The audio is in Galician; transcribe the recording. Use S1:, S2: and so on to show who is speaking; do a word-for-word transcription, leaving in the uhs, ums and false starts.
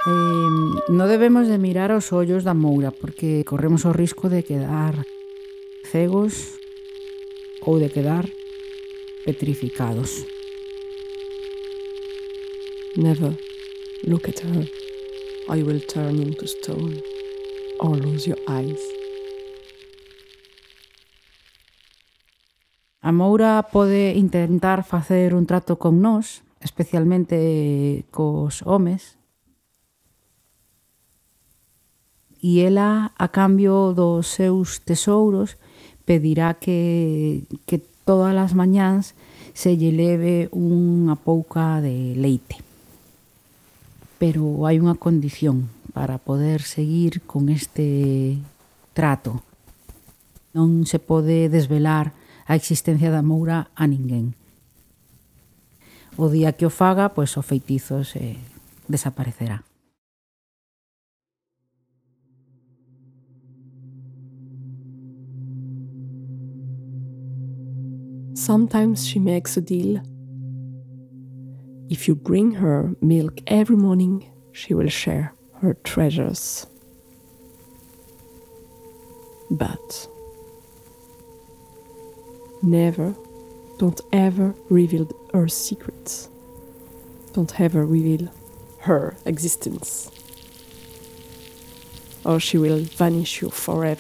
S1: Eh, no debemos de mirar aos ollos da moura porque corremos o risco de quedar cegos ou de quedar petrificados.
S2: Never look at her, or you will turn into stone or lose your eyes.
S1: A moura pode intentar facer un trato con nós, especialmente cos homes, e ela, a cambio dos seus tesouros, pedirá que, que todas as mañáns se lle leve unha pouca de leite. Pero hai unha condición para poder seguir con este trato. Non se pode desvelar a existencia da moura a ninguén. O día que o faga, pois o feitizo se desaparecerá.
S2: Sometimes she makes a deal. If you bring her milk every morning, she will share her treasures. But never, don't ever reveal her secrets. Don't ever reveal her existence, or she will vanish you forever.